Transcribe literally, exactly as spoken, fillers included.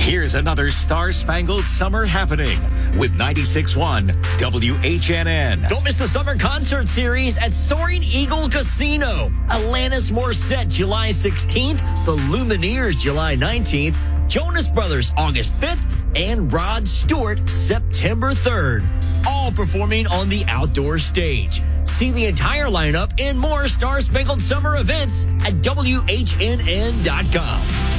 Here's another star-spangled summer happening with ninety-six point one W H N N. Don't miss the summer concert series at Soaring Eagle Casino. Alanis Morissette, July sixteenth. The Lumineers, July nineteenth. Jonas Brothers, August fifth. And Rod Stewart, September third. All performing on the outdoor stage. See the entire lineup and more star-spangled summer events at W H N N dot com.